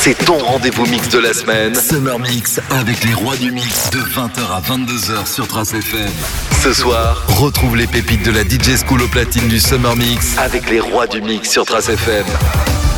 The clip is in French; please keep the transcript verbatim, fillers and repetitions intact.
c'est ton rendez-vous mix de la semaine. Summer Mix avec les rois du mix de vingt heures à vingt-deux heures sur Trace F M. Ce soir, retrouve les pépites de la D J School au platine du Summer Mix avec les rois du mix sur Trace F M.